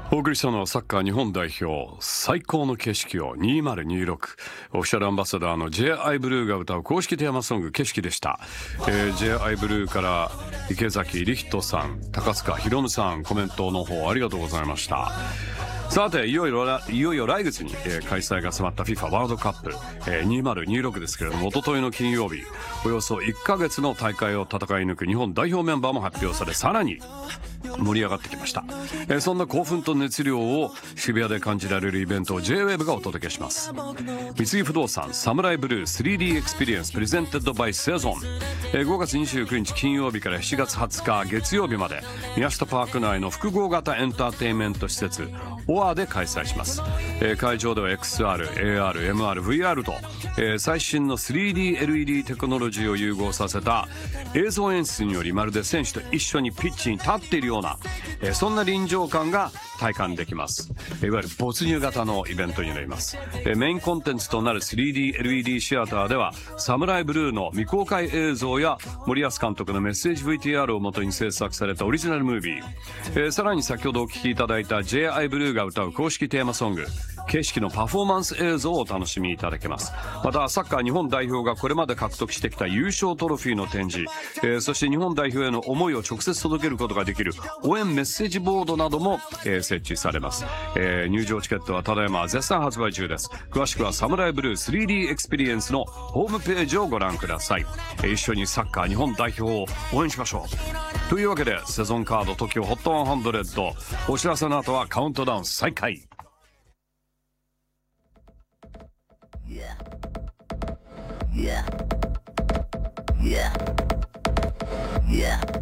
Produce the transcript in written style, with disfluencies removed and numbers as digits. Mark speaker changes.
Speaker 1: お送りしたのはサッカー日本代表最高の景色を2026、オフィシャルアンバサダーの J.I. ブルーが歌う公式テーマソング景色でした。J.I. ブルーから池崎理人さん、高塚ひろむさん、コメントの方ありがとうございました。さていよいよ来月に、開催が迫った FIFA ワールドカップ、2026ですけれども、一昨日の金曜日およそ1ヶ月の大会を戦い抜く日本代表メンバーも発表され、さらに盛り上がってきました。そんな興奮と熱量を渋谷で感じられるイベントを J-WAVE がお届けします。三井不動産サムライブルー 3D エクスペリエンスプレゼンテッドバイセゾン、5月29日金曜日から7月20日月曜日まで宮下パーク内の複合型エンターテインメント施設オアで開催します。会場では XR、AR、MR、VR と、最新の 3DLED テクノロジーを融合させた映像演出により、まるで選手と一緒にピッチに立っているような、そんな臨場感が体感できます。いわゆる没入型のイベントになります。メインコンテンツとなる 3DLED シアターではサムライブルーの未公開映像や森保監督のメッセージ VTR を元に制作されたオリジナルムービー、さらに先ほどお聞きいただいた J.I. ブルーが歌う公式テーマソング景色のパフォーマンス映像をお楽しみいただけます。またサッカー日本代表がこれまで獲得してきた優勝トロフィーの展示、そして日本代表への思いを直接届けることができる応援メッセージボードなども、設置されます。入場チケットはただいま絶賛発売中です。詳しくはサムライブルー 3D エクスペリエンスのホームページをご覧ください。一緒にサッカー日本代表を応援しましょう。というわけでセゾンカード TOKIOHOT100、お知らせの後はカウントダウン再開。Yeah.